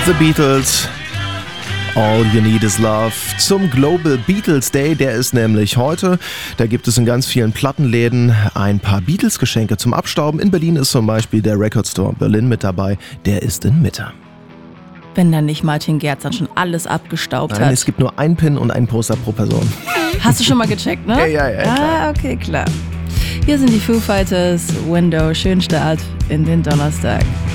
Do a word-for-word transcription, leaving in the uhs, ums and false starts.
The Beatles. All You Need Is Love zum Global Beatles Day, der ist nämlich heute. Da gibt es in ganz vielen Plattenläden ein paar Beatles-Geschenke zum Abstauben. In Berlin ist zum Beispiel der Record Store Berlin mit dabei, der ist in Mitte. Wenn dann nicht Martin Gerz dann schon alles abgestaubt Nein, hat. es gibt nur einen Pin und einen Poster pro Person. Hast du schon mal gecheckt, ne? Ja, ja, ja. Klar. Ah, okay, klar. Hier sind die Foo Fighters, Window, schönen Start in den Donnerstag.